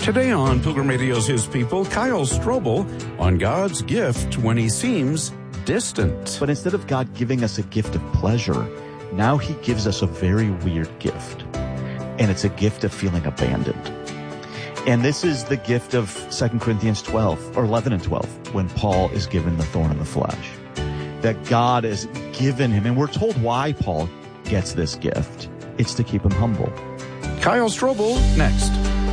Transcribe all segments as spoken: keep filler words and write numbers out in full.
Today on Pilgrim Radio's His People, Kyle Strobel on God's gift when he seems distant. But instead of God giving us a gift of pleasure, now he gives us a very weird gift. And it's a gift of feeling abandoned. And this is the gift of Second Corinthians twelve, or eleven and twelve, when Paul is given the thorn in the flesh. That God has given him, and we're told why Paul gets this gift. It's to keep him humble. Kyle Strobel, next.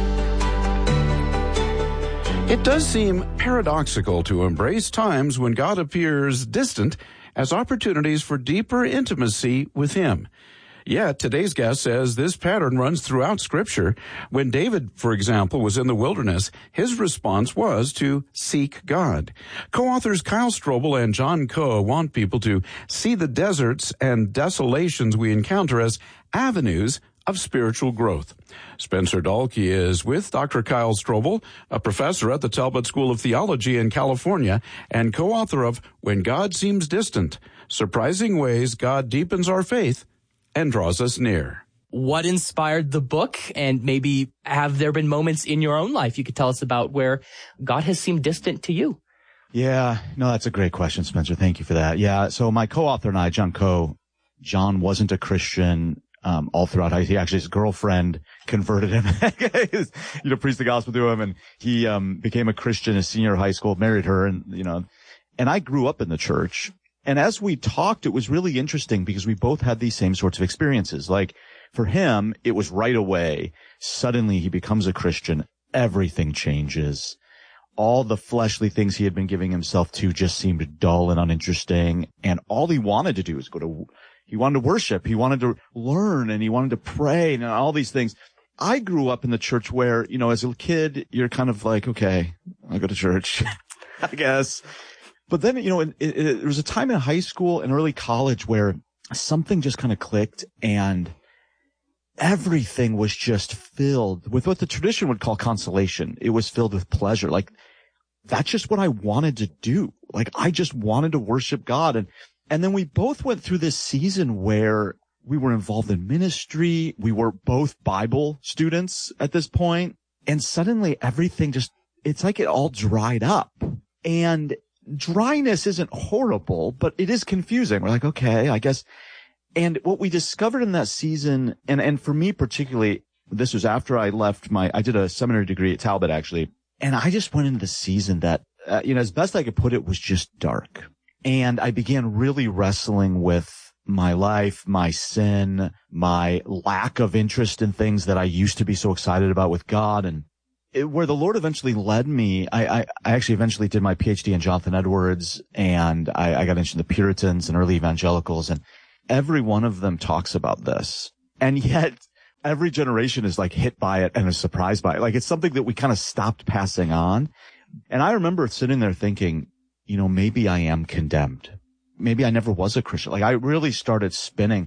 It does seem paradoxical to embrace times when God appears distant as opportunities for deeper intimacy with him. Yet, today's guest says this pattern runs throughout Scripture. When David, for example, was in the wilderness, his response was to seek God. Co-authors Kyle Strobel and John Coe want people to see the deserts and desolations we encounter as avenues of spiritual growth. Spencer Dahlke is with Doctor Kyle Strobel, a professor at the Talbot School of Theology in California and co-author of When God Seems Distant, Surprising Ways God Deepens Our Faith and Draws Us Near. What inspired the book? And maybe have there been moments in your own life you could tell us about where God has seemed distant to you? Yeah, no, that's a great question, Spencer. Thank you for that. Yeah, so my co-author and I, John Coe, John wasn't a Christian um, all throughout high school. Actually, his girlfriend converted him, you know, preached the gospel to him, and he um became a Christian in senior high school, married her, and, you know, and I grew up in the church. And as we talked, it was really interesting because we both had these same sorts of experiences. Like, for him, it was right away. Suddenly he becomes a Christian. Everything changes. All the fleshly things he had been giving himself to just seemed dull and uninteresting. And all he wanted to do was go to, he wanted to worship. He wanted to learn, and he wanted to pray, and all these things. I grew up in the church where, you know, as a kid, you're kind of like, okay, I'll go to church, I guess. But then, you know, it, it, it, there was a time in high school and early college where something just kind of clicked, and everything was just filled with what the tradition would call consolation. It was filled with pleasure. Like, that's just what I wanted to do. Like, I just wanted to worship God. And, and then we both went through this season where we were involved in ministry. We were both Bible students at this point. And suddenly everything just, it's like it all dried up. And dryness isn't horrible, but it is confusing. We're like, okay, I guess. And what we discovered in that season, and, and for me particularly, this was after I left my, I did a seminary degree at Talbot actually. And I just went into the season that, uh, you know, as best I could put it, was just dark. And I began really wrestling with my life, my sin, my lack of interest in things that I used to be so excited about with God. And It, where the Lord eventually led me, I, I, I actually eventually did my P H D in Jonathan Edwards, and I, I got into the Puritans and early evangelicals, and every one of them talks about this. And yet every generation is like hit by it and is surprised by it. Like, it's something that we kind of stopped passing on. And I remember sitting there thinking, you know, maybe I am condemned. Maybe I never was a Christian. Like, I really started spinning.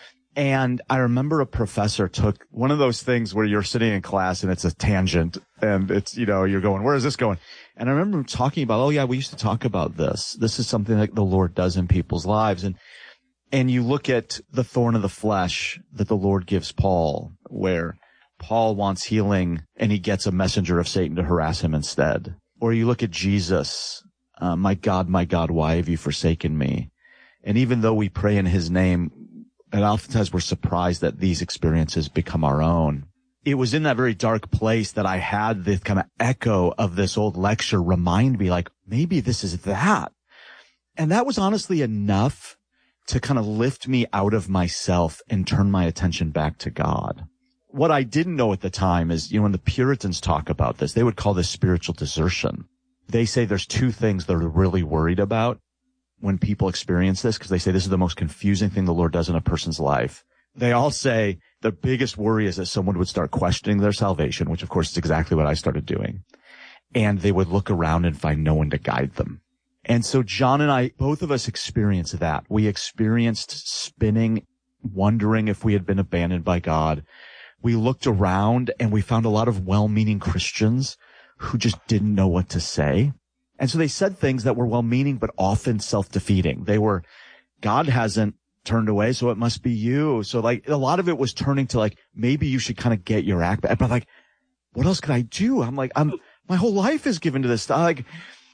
And I remember a professor took one of those things where you're sitting in class and it's a tangent and it's, you know, you're going, where is this going? And I remember him talking about, oh yeah, we used to talk about this. This is something that the Lord does in people's lives. And, and you look at the thorn of the flesh that the Lord gives Paul, where Paul wants healing and he gets a messenger of Satan to harass him instead. Or you look at Jesus, uh, my God, my God, why have you forsaken me? And even though we pray in his name, and oftentimes we're surprised that these experiences become our own. It was in that very dark place that I had this kind of echo of this old lecture remind me, like, maybe this is that. And that was honestly enough to kind of lift me out of myself and turn my attention back to God. What I didn't know at the time is, you know, when the Puritans talk about this, they would call this spiritual desertion. They say there's two things they're really worried about when people experience this, because they say this is the most confusing thing the Lord does in a person's life. They all say the biggest worry is that someone would start questioning their salvation, which of course is exactly what I started doing. And they would look around and find no one to guide them. And so John and I, both of us experienced that. We experienced spinning, wondering if we had been abandoned by God. We looked around and we found a lot of well-meaning Christians who just didn't know what to say. And so they said things that were well-meaning, but often self-defeating. They were, God hasn't turned away, so it must be you. So like a lot of it was turning to like, maybe you should kind of get your act back. But like, what else could I do? I'm like, I'm, my whole life is given to this stuff. Like,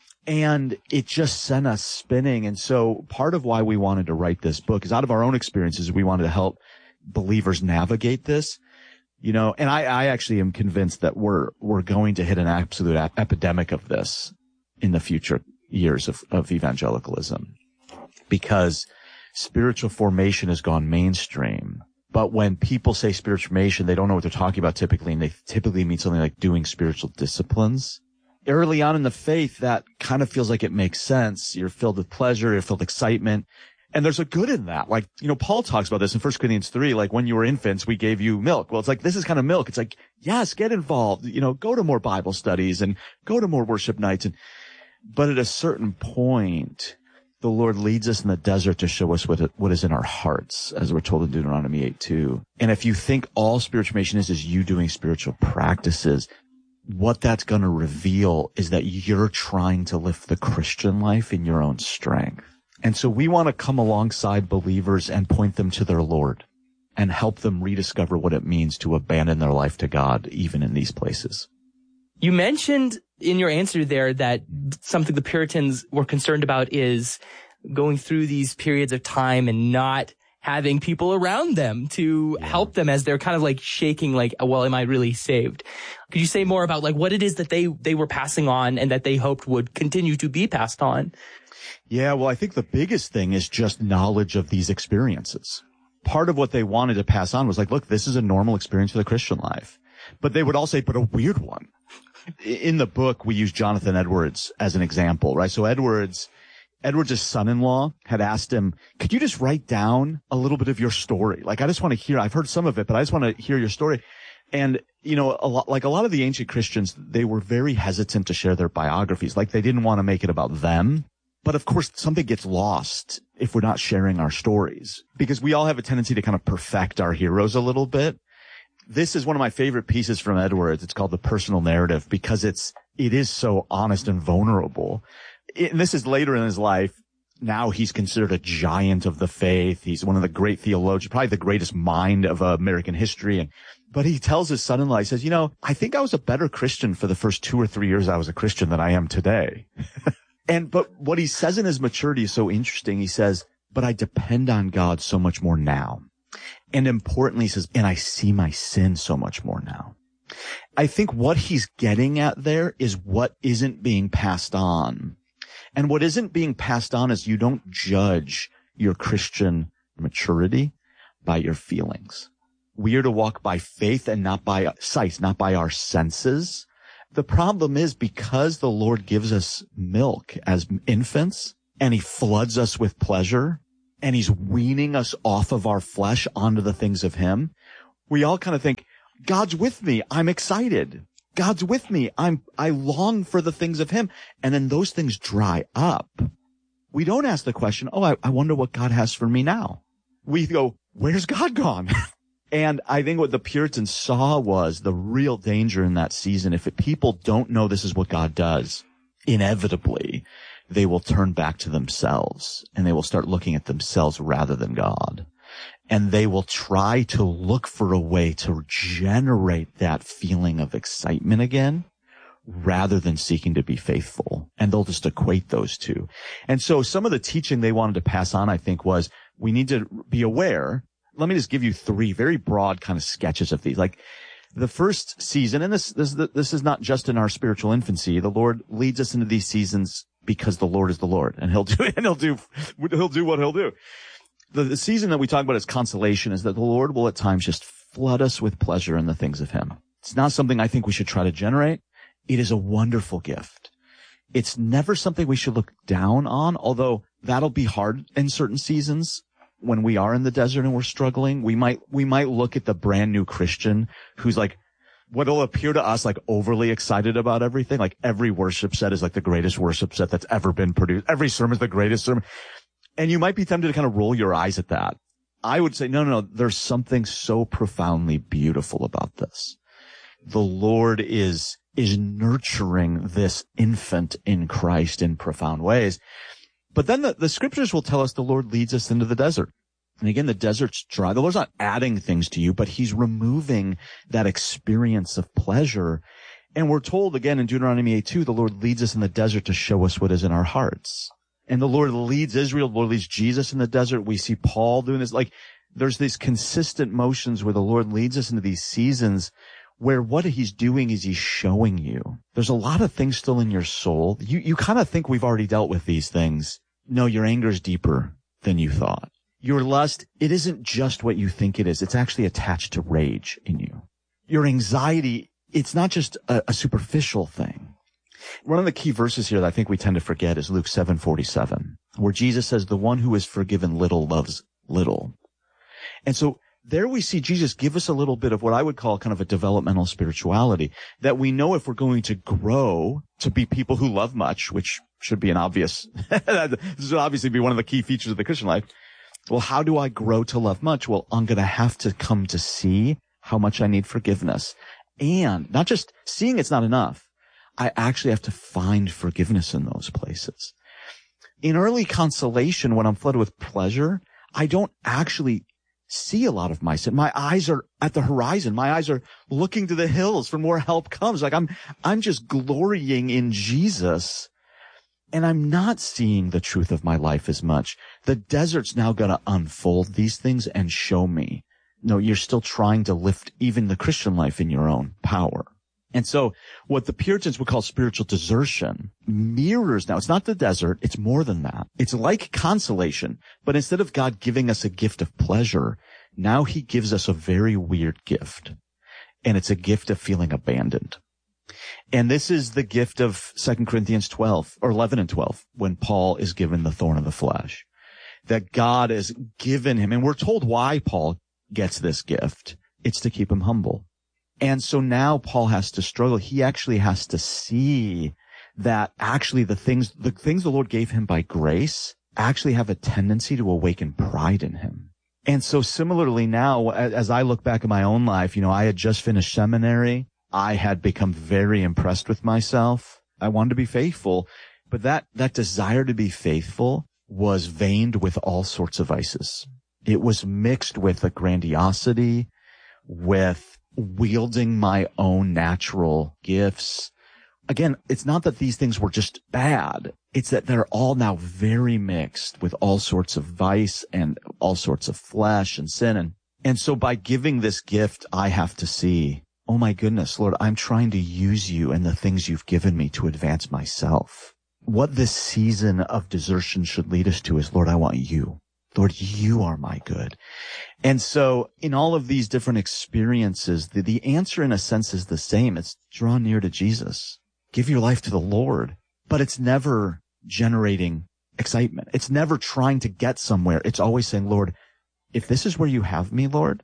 and it just sent us spinning. And so part of why we wanted to write this book is out of our own experiences. We wanted to help believers navigate this, you know, and I, I actually am convinced that we're, we're going to hit an absolute ap- epidemic of this in the future years of, of evangelicalism, because spiritual formation has gone mainstream. But when people say spiritual formation, they don't know what they're talking about typically, and they typically mean something like doing spiritual disciplines. Early on in the faith, that kind of feels like it makes sense. You're filled with pleasure, you're filled with excitement. And there's a good in that. Like, you know, Paul talks about this in First Corinthians three, like when you were infants, we gave you milk. Well, it's like, this is kind of milk. It's like, yes, get involved, you know, go to more Bible studies and go to more worship nights. And, but at a certain point, the Lord leads us in the desert to show us what, what is in our hearts, as we're told in Deuteronomy eight two. And if you think all spiritual formation is, is you doing spiritual practices, what that's going to reveal is that you're trying to live the Christian life in your own strength. And so we want to come alongside believers and point them to their Lord and help them rediscover what it means to abandon their life to God, even in these places. You mentioned in your answer there that something the Puritans were concerned about is going through these periods of time and not having people around them to yeah. help them as they're kind of like shaking, like, well, am I really saved? Could you say more about like what it is that they, they were passing on and that they hoped would continue to be passed on? Yeah, well, I think the biggest thing is just knowledge of these experiences. Part of what they wanted to pass on was like, look, this is a normal experience for the Christian life. But they would all say, but a weird one. In the book, we use Jonathan Edwards as an example, right? So Edwards, Edwards' son-in-law had asked him, could you just write down a little bit of your story? Like, I just want to hear, I've heard some of it, but I just want to hear your story. And, you know, a lot, like a lot of the ancient Christians, they were very hesitant to share their biographies. Like, they didn't want to make it about them. But of course, something gets lost if we're not sharing our stories, because we all have a tendency to kind of perfect our heroes a little bit. This is one of my favorite pieces from Edwards. It's called The Personal Narrative, because it's, it is so honest and vulnerable. It, and this is later in his life. Now he's considered a giant of the faith. He's one of the great theologians, probably the greatest mind of uh, American history. And, but he tells his son-in-law, he says, you know, I think I was a better Christian for the first two or three years I was a Christian than I am today. And, but what he says in his maturity is so interesting. He says, but I depend on God so much more now. And importantly, he says, and I see my sin so much more now. I think what he's getting at there is what isn't being passed on. And what isn't being passed on is you don't judge your Christian maturity by your feelings. We are to walk by faith and not by sight, not by our senses. The problem is, because the Lord gives us milk as infants and he floods us with pleasure and he's weaning us off of our flesh onto the things of him, we all kind of think, God's with me. I'm excited. God's with me. I'm, I long for the things of him. And then those things dry up. We don't ask the question, oh, I, I wonder what God has for me now. We go, where's God gone? And I think what the Puritans saw was the real danger in that season. If people don't know this is what God does, inevitably, they will turn back to themselves and they will start looking at themselves rather than God. And they will try to look for a way to generate that feeling of excitement again, rather than seeking to be faithful. And they'll just equate those two. And so some of the teaching they wanted to pass on, I think, was we need to be aware. Let me just give you three very broad kind of sketches of these. Like the first season, and this, this, this is not just in our spiritual infancy. The Lord leads us into these seasons because the Lord is the Lord, and he'll do, and he'll do, he'll do what he'll do. The, the season that we talk about as consolation is that the Lord will at times just flood us with pleasure in the things of him. It's not something I think we should try to generate. It is a wonderful gift. It's never something we should look down on, although that'll be hard in certain seasons. When we are in the desert and we're struggling, we might, we might look at the brand new Christian who's like, what'll appear to us like overly excited about everything. Like every worship set is like the greatest worship set that's ever been produced. Every sermon is the greatest sermon. And you might be tempted to kind of roll your eyes at that. I would say, no, no, no, there's something so profoundly beautiful about this. The Lord is, is nurturing this infant in Christ in profound ways. But then the, the scriptures will tell us the Lord leads us into the desert. And again, the desert's dry. The Lord's not adding things to you, but he's removing that experience of pleasure. And we're told again in Deuteronomy eight two, the Lord leads us in the desert to show us what is in our hearts. And the Lord leads Israel, the Lord leads Jesus in the desert. We see Paul doing this. Like, there's these consistent motions where the Lord leads us into these seasons where what he's doing is he's showing you. There's a lot of things still in your soul. You, you kind of think we've already dealt with these things. No, your anger is deeper than you thought. Your lust, it isn't just what you think it is. It's actually attached to rage in you. Your anxiety, it's not just a, a superficial thing. One of the key verses here that I think we tend to forget is Luke seven forty-seven, where Jesus says, the one who is forgiven little loves little. And so there we see Jesus give us a little bit of what I would call kind of a developmental spirituality, that we know if we're going to grow to be people who love much, which should be an obvious, this should obviously be one of the key features of the Christian life. Well, how do I grow to love much? Well, I'm going to have to come to see how much I need forgiveness. And not just seeing it's not enough. I actually have to find forgiveness in those places. In early consolation, when I'm flooded with pleasure, I don't actually see a lot of my sin. My eyes are at the horizon. My eyes are looking to the hills for more help comes. Like I'm, I'm just glorying in Jesus, and I'm not seeing the truth of my life as much. The desert's now going to unfold these things and show me. No, you're still trying to lift even the Christian life in your own power. And so what the Puritans would call spiritual desertion mirrors now. It's not the desert. It's more than that. It's like consolation. But instead of God giving us a gift of pleasure, now he gives us a very weird gift. And it's a gift of feeling abandoned. And this is the gift of Second Corinthians twelve or eleven and twelve, when Paul is given the thorn of the flesh, that God has given him. And we're told why Paul gets this gift. It's to keep him humble. And so now Paul has to struggle. He actually has to see that actually the things, the things the Lord gave him by grace actually have a tendency to awaken pride in him. And so similarly now, as I look back at my own life, you know, I had just finished seminary. I had become very impressed with myself. I wanted to be faithful, but that, that desire to be faithful was veined with all sorts of vices. It was mixed with a grandiosity, with wielding my own natural gifts. Again, it's not that these things were just bad. It's that they're all now very mixed with all sorts of vice and all sorts of flesh and sin. And, and so by giving this gift, I have to see, oh my goodness, Lord, I'm trying to use you and the things you've given me to advance myself. What this season of desertion should lead us to is, Lord, I want you. Lord, you are my good. And so in all of these different experiences, the, the answer in a sense is the same. It's draw near to Jesus. Give your life to the Lord. But it's never generating excitement. It's never trying to get somewhere. It's always saying, Lord, if this is where you have me, Lord,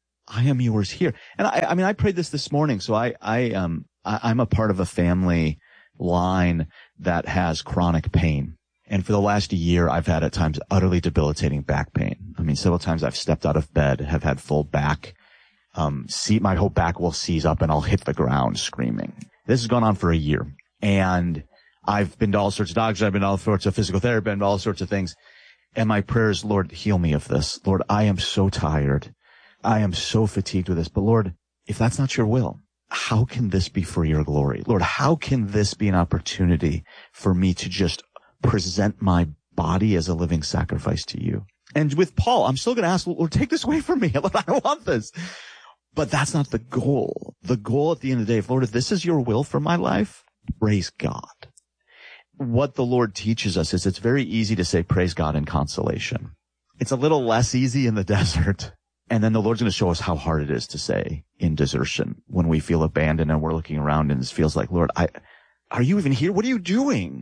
I am yours here. And I, I mean, I prayed this this morning. So I, I, um, I, I'm a part of a family line that has chronic pain. And for the last year, I've had at times utterly debilitating back pain. I mean, several times I've stepped out of bed, have had full back, um, see, my whole back will seize up and I'll hit the ground screaming. This has gone on for a year. And I've been to all sorts of doctors. I've been to all sorts of physical therapy, been to all sorts of things. And my prayer is, Lord, heal me of this. Lord, I am so tired. I am so fatigued with this. But Lord, if that's not your will, how can this be for your glory? Lord, how can this be an opportunity for me to just present my body as a living sacrifice to you? And with Paul, I'm still going to ask, Lord, take this away from me. Lord, I don't want this. But that's not the goal. The goal at the end of the day, if Lord, if this is your will for my life, praise God. What the Lord teaches us is it's very easy to say praise God in consolation. It's a little less easy in the desert. And then the Lord's going to show us how hard it is to say in desertion when we feel abandoned and we're looking around and it feels like, Lord, I, are you even here? What are you doing?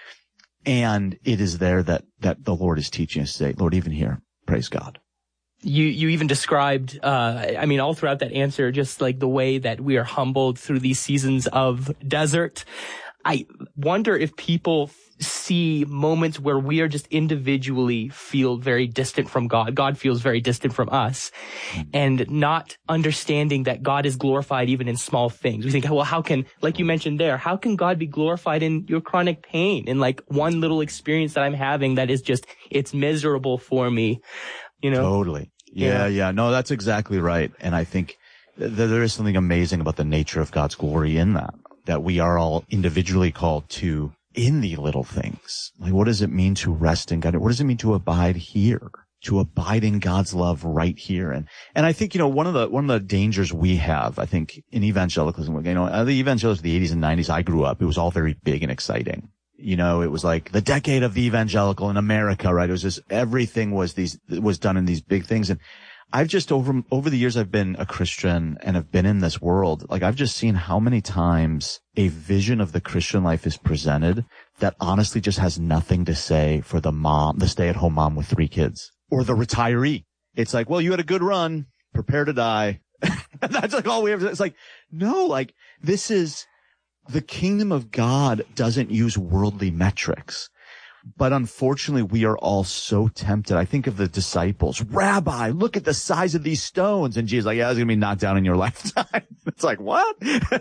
And it is there that, that the Lord is teaching us to say, Lord, even here, praise God. You, you even described, uh, I mean, all throughout that answer, just like the way that we are humbled through these seasons of desert. I wonder if people see moments where we are just individually feel very distant from God. God feels very distant from us, and not understanding that God is glorified even in small things. We think, well, how can, like you mentioned there, how can God be glorified in your chronic pain, in like one little experience that I'm having that is just, it's miserable for me? you know? Totally. Yeah, yeah, yeah. No, that's exactly right. And I think th- there is something amazing about the nature of God's glory in that, that we are all individually called to in the little things. Like, what does it mean to rest in God? What does it mean to abide here? To abide in God's love right here. And, and I think, you know, one of the, one of the dangers we have, I think, in evangelicalism, you know, the evangelicals of the eighties and nineties, I grew up, it was all very big and exciting. You know, it was like the decade of the evangelical in America, right? It was just, everything was these, was done in these big things. And I've just over, over the years I've been a Christian and have been in this world, like I've just seen how many times a vision of the Christian life is presented that honestly just has nothing to say for the mom, the stay-at-home mom with three kids. Or the retiree. It's like, well, you had a good run. Prepare to die. That's like all we have. It's like, no, like this is the kingdom of God doesn't use worldly metrics. But unfortunately, we are all so tempted. I think of the disciples. Rabbi, look at the size of these stones. And Jesus like, yeah, it's going to be knocked down in your lifetime. It's like, what?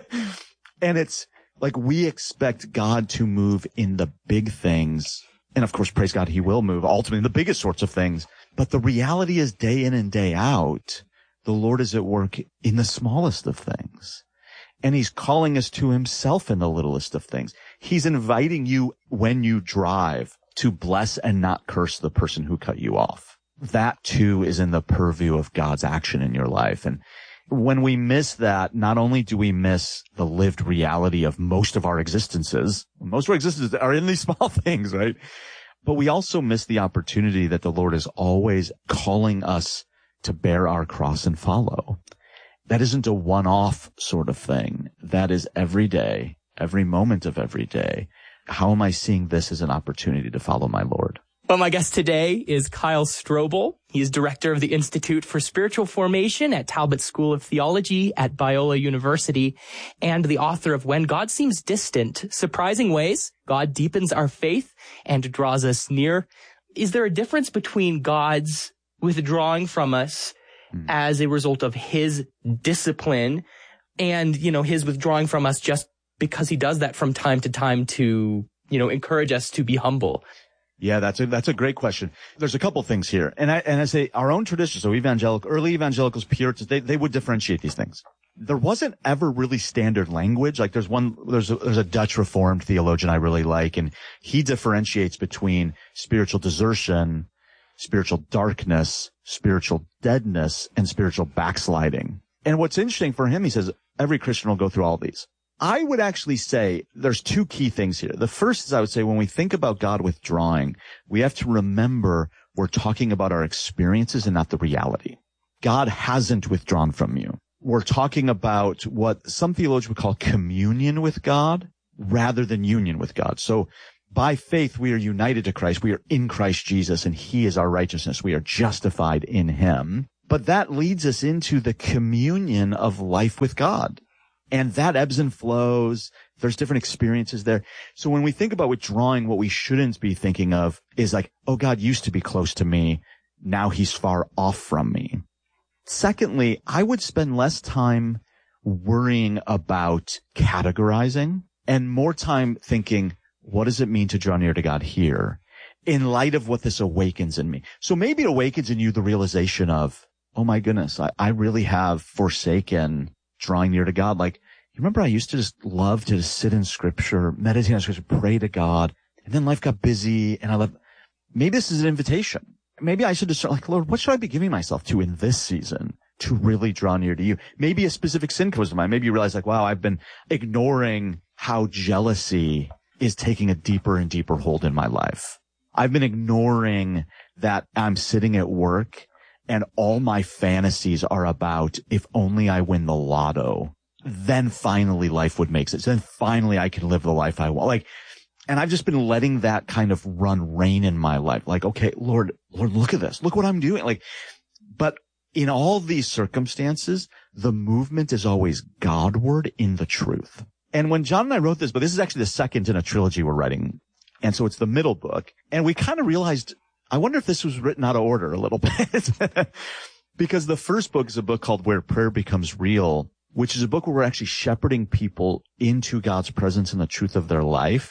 And it's like we expect God to move in the big things. And of course, praise God, he will move ultimately in the biggest sorts of things. But the reality is day in and day out, the Lord is at work in the smallest of things. And he's calling us to himself in the littlest of things. He's inviting you when you drive to bless and not curse the person who cut you off. That too is in the purview of God's action in your life. And when we miss that, not only do we miss the lived reality of most of our existences, most of our existences are in these small things, right? But we also miss the opportunity that the Lord is always calling us to bear our cross and follow. That isn't a one-off sort of thing. That is every day, every moment of every day. How am I seeing this as an opportunity to follow my Lord? Well, my guest today is Kyle Strobel. He is director of the Institute for Spiritual Formation at Talbot School of Theology at Biola University and the author of When God Seems Distant, Surprising Ways God Deepens Our Faith and Draws Us Near. Is there a difference between God's withdrawing from us mm. as a result of his discipline and, you know, his withdrawing from us just because he does that from time to time to, you know, encourage us to be humble? Yeah, that's a, that's a great question. There's a couple things here. And I, and I say our own tradition, so evangelical, early evangelicals, Puritans, they, they would differentiate these things. There wasn't ever really standard language. Like there's one, there's a, there's a Dutch Reformed theologian I really like, and he differentiates between spiritual desertion, spiritual darkness, spiritual deadness, and spiritual backsliding. And what's interesting for him, he says, every Christian will go through all of these. I would actually say there's two key things here. The first is I would say when we think about God withdrawing, we have to remember we're talking about our experiences and not the reality. God hasn't withdrawn from you. We're talking about what some theologians would call communion with God rather than union with God. So by faith, we are united to Christ. We are in Christ Jesus, and he is our righteousness. We are justified in him. But that leads us into the communion of life with God. And that ebbs and flows. There's different experiences there. So when we think about withdrawing, what we shouldn't be thinking of is like, oh, God used to be close to me. Now he's far off from me. Secondly, I would spend less time worrying about categorizing and more time thinking, what does it mean to draw near to God here in light of what this awakens in me? So maybe it awakens in you the realization of, oh my goodness, I, I really have forsaken drawing near to God. Like, you remember I used to just love to just sit in scripture, meditate on scripture, pray to God. And then life got busy and I love, maybe this is an invitation. Maybe I should just start like, Lord, what should I be giving myself to in this season to really draw near to you? Maybe a specific sin comes to mind. Maybe you realize like, wow, I've been ignoring how jealousy is taking a deeper and deeper hold in my life. I've been ignoring that I'm sitting at work and all my fantasies are about if only I win the lotto, then finally life would make sense. Then finally I can live the life I want. Like, and I've just been letting that kind of run reign in my life. Like, okay, Lord, Lord, look at this. Look what I'm doing. Like, but in all these circumstances, the movement is always Godward in the truth. And when John and I wrote this, but this is actually the second in a trilogy we're writing. And so it's the middle book. And we kind of realized, I wonder if this was written out of order a little bit. Because the first book is a book called Where Prayer Becomes Real, which is a book where we're actually shepherding people into God's presence and the truth of their life.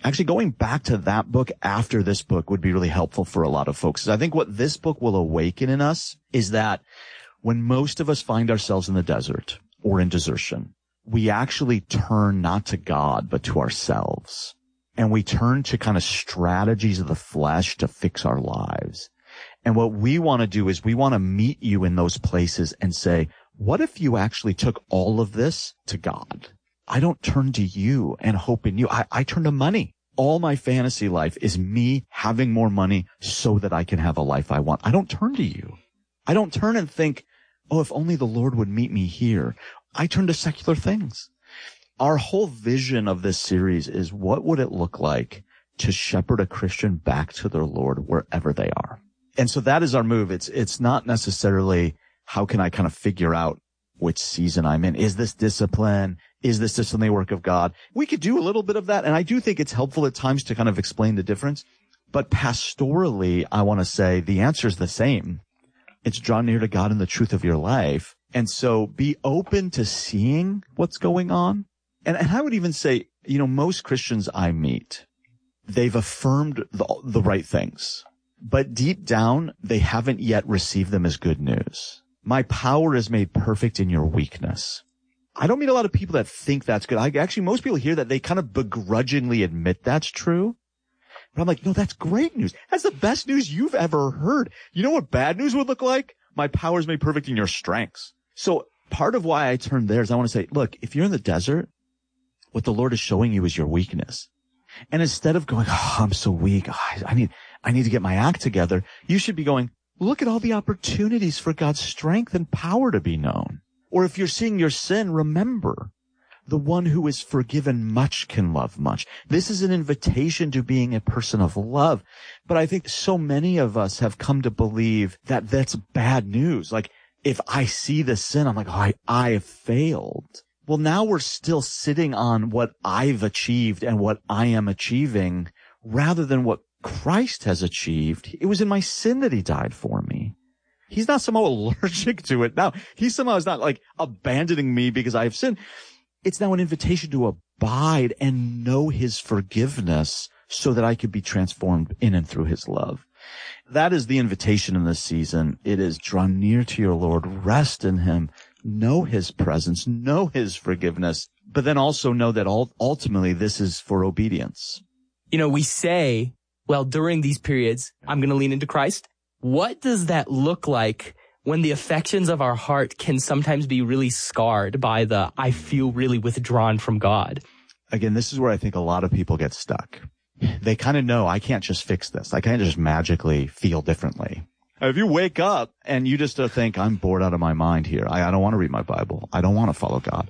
actually going back to that book after this book would be really helpful for a lot of folks. I think what this book will awaken in us is that when most of us find ourselves in the desert or in desertion, we actually turn not to God, but to ourselves. And we turn to kind of strategies of the flesh to fix our lives. And what we want to do is we want to meet you in those places and say, what if you actually took all of this to God? I don't turn to you and hope in you. I, I turn to money. All my fantasy life is me having more money so that I can have a life I want. I don't turn to you. I don't turn and think, oh, if only the Lord would meet me here. I turn to secular things. Our whole vision of this series is what would it look like to shepherd a Christian back to their Lord wherever they are. And so that is our move. It's, it's not necessarily how can I kind of figure out which season I'm in. Is this discipline? Is this just the work of God? We could do a little bit of that. And I do think it's helpful at times to kind of explain the difference. But pastorally, I want to say the answer is the same. It's draw near to God in the truth of your life. And so be open to seeing what's going on. And, and I would even say, you know, most Christians I meet, they've affirmed the, the right things, but deep down, they haven't yet received them as good news. My power is made perfect in your weakness. I don't meet a lot of people that think that's good. I actually, most people hear that they kind of begrudgingly admit that's true. But I'm like, no, that's great news. That's the best news you've ever heard. You know what bad news would look like? My power is made perfect in your strengths. So part of why I turned there is I want to say, look, if you're in the desert, what the Lord is showing you is your weakness. And instead of going, oh, I'm so weak. Oh, I need, I need to get my act together. You should be going, look at all the opportunities for God's strength and power to be known. Or if you're seeing your sin, remember, the one who is forgiven much can love much. This is an invitation to being a person of love. But I think so many of us have come to believe that that's bad news. Like, if I see the sin, I'm like, oh, I, I have failed. Well, now we're still sitting on what I've achieved and what I am achieving rather than what Christ has achieved. It was in my sin that he died for me. He's not somehow allergic to it now. He somehow is not like abandoning me because I have sinned. It's now an invitation to abide and know his forgiveness so that I could be transformed in and through his love. That is the invitation in this season. It is draw near to your Lord, rest in him, know his presence, know his forgiveness, but then also know that ultimately this is for obedience. You know, we say, well, during these periods, I'm going to lean into Christ. What does that look like when the affections of our heart can sometimes be really scarred by the, I feel really withdrawn from God? Again, this is where I think a lot of people get stuck. They kind of know I can't just fix this. I can't just magically feel differently. If you wake up and you just think, I'm bored out of my mind here. I, I don't want to read my Bible. I don't want to follow God.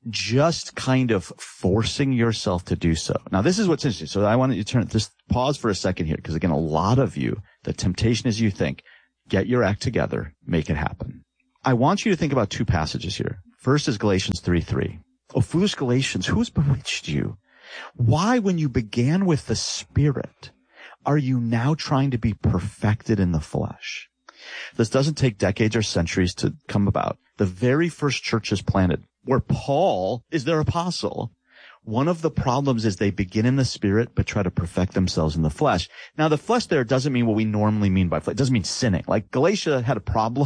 Just kind of forcing yourself to do so. Now, this is what's interesting. So I want you to turn, just pause for a second here, because again, a lot of you, the temptation is you think, get your act together, make it happen. I want you to think about two passages here. First is Galatians three three. Oh, foolish Galatians, who has bewitched you? Why, when you began with the Spirit, are you now trying to be perfected in the flesh? This doesn't take decades or centuries to come about. The very first church is planted, where Paul is their apostle. One of the problems is they begin in the Spirit, but try to perfect themselves in the flesh. Now, the flesh there doesn't mean what we normally mean by flesh. It doesn't mean sinning. Like Galatia had a problem